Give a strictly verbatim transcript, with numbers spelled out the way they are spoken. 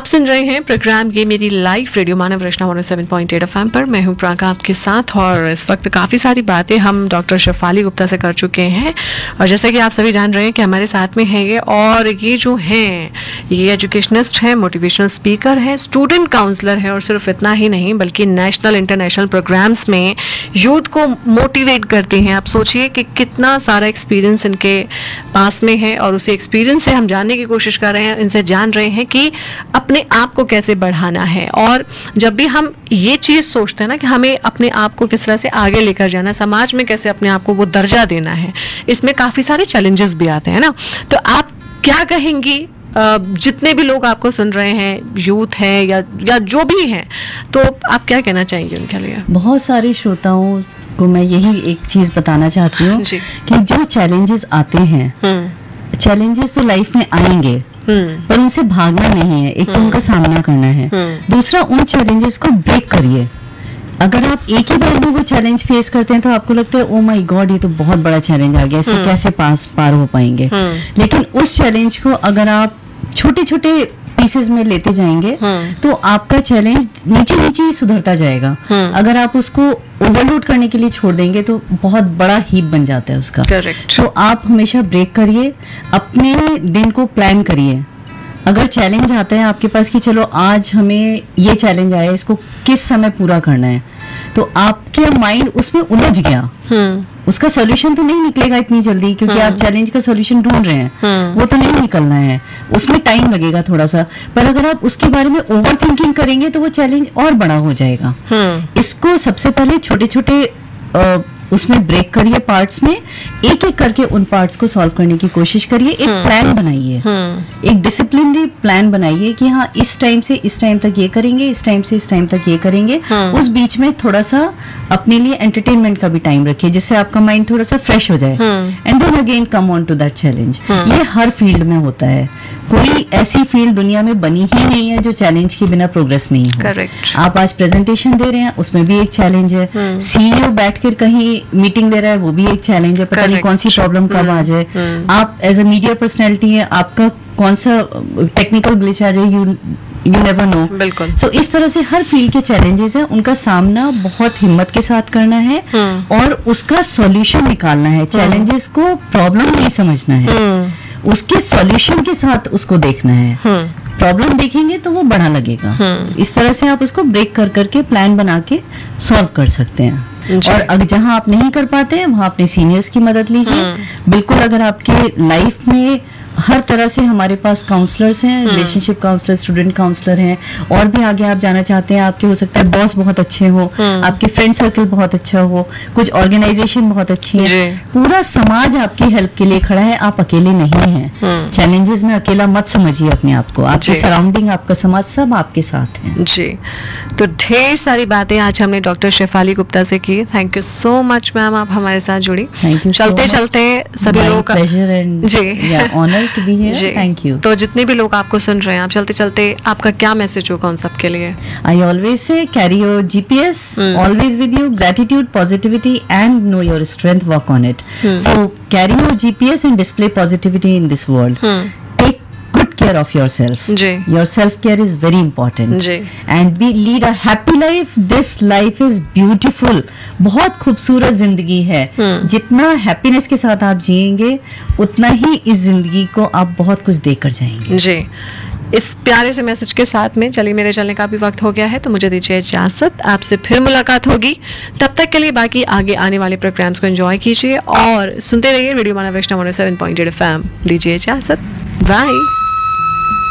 सुन रहे हैं प्रोग्राम ये मेरी लाइफ रेडियो मानव रचना one O seven point eight F M पर। मैं हूं प्राका आपके साथ और इस वक्त काफ़ी सारी बातें हम डॉक्टर शेफाली गुप्ता से कर चुके हैं। और जैसे कि आप सभी जान रहे हैं कि हमारे साथ में है ये, और ये जो हैं ये एजुकेशनिस्ट हैं, मोटिवेशनल स्पीकर हैं, स्टूडेंट काउंसलर हैं, और सिर्फ इतना ही नहीं बल्कि नेशनल इंटरनेशनल प्रोग्राम्स में यूथ को मोटिवेट करते हैं। आप सोचिए कि कितना सारा एक्सपीरियंस इनके पास में है, और उसी एक्सपीरियंस से हम जानने की कोशिश कर रहे हैं, इनसे जान रहे हैं कि अपने आप को कैसे बढ़ाना है। और जब भी हम ये चीज़ सोचते हैं ना कि हमें अपने आप को किस तरह से आगे लेकर जाना है, समाज में कैसे अपने आप को वो दर्जा देना है, इसमें काफ़ी सारे चैलेंजेस भी आते हैं ना। तो आप क्या कहेंगी, जितने भी लोग आपको सुन रहे हैं, यूथ है या या जो भी हैं, तो आप क्या कहना चाहेंगे उनके लिए? बहुत सारे श्रोताओं को मैं यही एक चीज़ बताना चाहती हूँ कि जो चैलेंजेस आते हैं, चैलेंजेस तो लाइफ में आएंगे पर उनसे भागना नहीं है, एक तो उनका सामना करना है, दूसरा उन चैलेंजेस को ब्रेक करिए। अगर आप एक ही बार में वो चैलेंज फेस करते हैं तो आपको लगता है ओ माय गॉड ये तो बहुत बड़ा चैलेंज आ गया, इससे कैसे पास पार हो पाएंगे। लेकिन उस चैलेंज को अगर आप छोटे छोटे पीसेस में लेते जाएंगे तो आपका चैलेंज नीचे नीचे ही सुधरता जाएगा। अगर आप उसको ओवरलोड करने के लिए छोड़ देंगे तो बहुत बड़ा हीप बन जाता है उसका। करेक्ट। तो आप हमेशा ब्रेक करिए, अपने दिन को प्लान करिए। अगर चैलेंज आता है आपके पास कि चलो आज हमें ये चैलेंज आया, इसको किस समय पूरा करना है, तो आपके माइंड उसमें उलझ गया, उसका सॉल्यूशन तो नहीं निकलेगा इतनी जल्दी, क्योंकि आप चैलेंज का सॉल्यूशन ढूंढ रहे हैं, वो तो नहीं निकलना है, उसमें टाइम लगेगा थोड़ा सा। पर अगर आप उसके बारे में ओवर थिंकिंग करेंगे तो वो चैलेंज और बड़ा हो जाएगा। इसको सबसे पहले छोटे छोटे उसमें ब्रेक करिए, पार्ट्स में एक एक करके उन पार्ट्स को सॉल्व करने की कोशिश करिए। एक प्लान बनाइए, एक डिसिप्लिनरी प्लान बनाइए कि हाँ इस टाइम से इस टाइम तक ये करेंगे, इस टाइम से इस टाइम तक ये करेंगे। उस बीच में थोड़ा सा अपने लिए एंटरटेनमेंट का भी टाइम रखिए, जिससे आपका माइंड थोड़ा सा फ्रेश हो जाए, and then again come on to that challenge. ये हर फील्ड में होता है, कोई ऐसी फील्ड दुनिया में बनी ही नहीं है जो चैलेंज के बिना प्रोग्रेस नहीं हो। करेक्ट। आप आज प्रेजेंटेशन दे रहे हैं, उसमें भी एक चैलेंज है। सीईओ बैठकर कहीं मीटिंग ले रहा है, वो भी एक चैलेंज है, पता नहीं कौन सी प्रॉब्लम कब आ जाए। आप एज अ मीडिया पर्सनैलिटी है, आपका कौन सा टेक्निकल ग्लिच आ जाए, यू यू नेवर नो। बिल्कुल। सो इस तरह से हर फील्ड के चैलेंजेस हैं, उनका सामना बहुत हिम्मत के साथ करना है और उसका सॉल्यूशन निकालना है। चैलेंजेस को प्रॉब्लम नहीं समझना है, उसके सॉल्यूशन के साथ उसको देखना है। प्रॉब्लम देखेंगे तो वो बड़ा लगेगा। इस तरह से आप उसको ब्रेक कर करके प्लान बना के सॉल्व कर सकते हैं। और अगर जहां आप नहीं कर पाते हैं वहां अपने सीनियर्स की मदद लीजिए। बिल्कुल, अगर आपके लाइफ में हर तरह से हमारे पास काउंसलर्स हैं, रिलेशनशिप काउंसलर, स्टूडेंट काउंसलर हैं, और भी आगे आप जाना चाहते हैं, आपके हो सकता है बॉस बहुत अच्छे हो, आपके फ्रेंड सर्कल बहुत अच्छा हो, कुछ ऑर्गेनाइजेशन बहुत अच्छी है, पूरा समाज आपकी हेल्प के लिए खड़ा है, आप अकेले नहीं हैं। चैलेंजेस में अकेला मत समझिए अपने आप को, आपके सराउंडिंग, आपका समाज, सब आपके साथ है जी। तो ढेर सारी बातें आज हमने डॉक्टर शेफाली गुप्ता से की। Thank you so much ma'am, आप हमारे साथ जुड़ी। Thank you. चलते चलते सभी लोग pleasure and ji honour to be here. Thank you. तो जितने भी लोग आपको सुन रहे हैं, आप चलते चलते आपका क्या मैसेज होगा उन सब के लिए? I always say carry your G P S always with you. Gratitude, positivity, and know your strength. Work on it. So carry your G P S and display positivity in this world. Take good care of yourself. Ji. Your self care is very important. Ji. And we lead a happy life. This life is beautiful. बहुत खूबसूरत जिंदगी है। जितना happiness के साथ आप जिएंगे उतना ही इस जिंदगी को आप बहुत कुछ देकर जाएंगे। जी। इस प्यारे से मैसेज के साथ में चलिए, मेरे चलने का भी वक्त हो गया है, तो मुझे दीजिए इजाजत। आपसे फिर मुलाकात होगी, तब तक के लिए बाकी आगे आने वाले प्रोग्राम्स को एंजॉय कीजिए और सुनते रहिए रेडियो मानव रचना one O seven point eight F M. दीजिए इजाजत, बाय।